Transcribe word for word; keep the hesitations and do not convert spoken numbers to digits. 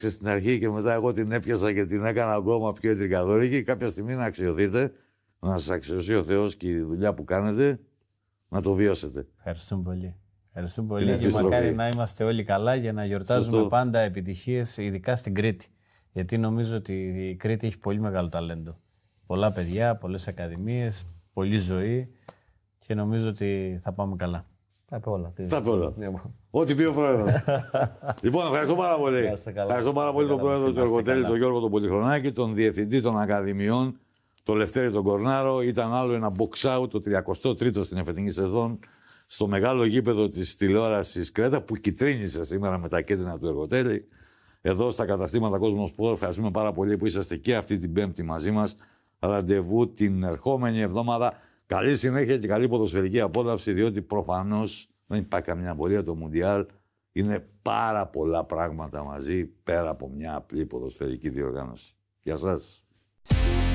στην αρχή και μετά εγώ την έπιασα και την έκανα ακόμα πιο εντρικαδόρικη. Κάποια στιγμή να αξιωθείτε, να σας αξιώσει ο Θεός και η δουλειά που κάνετε, να το βιώσετε. Ευχαριστούμε πολύ. Ευχαριστούμε πολύ και μακάρι να είμαστε όλοι καλά για να γιορτάζουμε Σωστό. πάντα επιτυχίες, ειδικά στην Κρήτη. Γιατί νομίζω ότι η Κρήτη έχει πολύ μεγάλο ταλέντο. Πολλά παιδιά, πολλές ακαδημίες, πολλή ζωή και νομίζω ότι θα πάμε καλά. Θα πει όλα. Θα πει όλα. Ό,τι πει ο πρόεδρος. Λοιπόν, ευχαριστώ πάρα πολύ. Ευχαριστώ πάρα πολύ τον πρόεδρο του Εργοτέλη, τον Γιώργο τον Πολυχρονάκη, τον διευθυντή των Ακαδημιών, τον Λευτέρη τον Κορνάρο. Ήταν άλλο ένα box out, το τριακοστό τρίτο στην εφετινή σεζόν, στο μεγάλο γήπεδο της τηλεόρασης Κρέτα, που κυτρίνησε σήμερα με τα κέντρινα του Εργοτέλη. Εδώ στα καταστήματα Κόσμος Σπορ, ευχαριστούμε πάρα πολύ που είσαστε και αυτή την Πέμπτη μαζί μας. Ραντεβού την ερχόμενη εβδομάδα. Καλή συνέχεια και καλή ποδοσφαιρική απόλαυση, διότι προφανώς δεν υπάρχει καμιά απορία, το Μουντιάλ είναι πάρα πολλά πράγματα μαζί, πέρα από μια απλή ποδοσφαιρική διοργάνωση. Γεια σας.